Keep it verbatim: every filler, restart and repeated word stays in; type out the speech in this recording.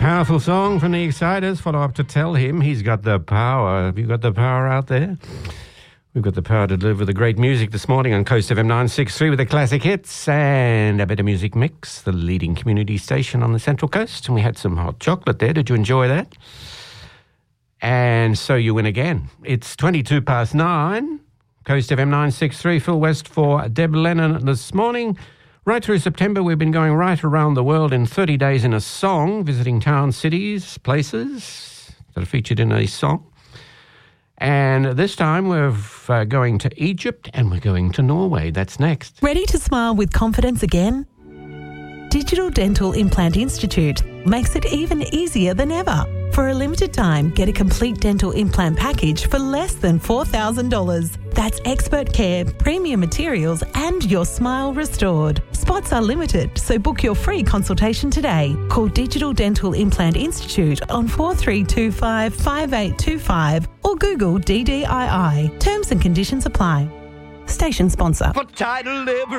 Powerful song from the Exciters. Follow up to Tell Him He's Got the Power. Have you got the power out there? We've got the power to deliver the great music this morning on Coast F M nine sixty-three with the classic hits and a bit of music mix, the leading community station on the Central Coast. And we had some hot chocolate there. Did you enjoy that? And so you win again. It's twenty-two past nine. Coast F M nine sixty-three, Phil West for Deb Lennon this morning. Right through September, we've been going right around the world in thirty days in a song, visiting towns, cities, places that are featured in a song. And this time we're uh, going to Egypt and we're going to Norway. That's next. Ready to smile with confidence again? Digital Dental Implant Institute makes it even easier than ever. For a limited time, get a complete dental implant package for less than four thousand dollars. That's expert care, premium materials, and your smile restored. Spots are limited, so book your free consultation today. Call Digital Dental Implant Institute on four three two five, five eight two five or Google D D I I. Terms and conditions apply. Station sponsor. For title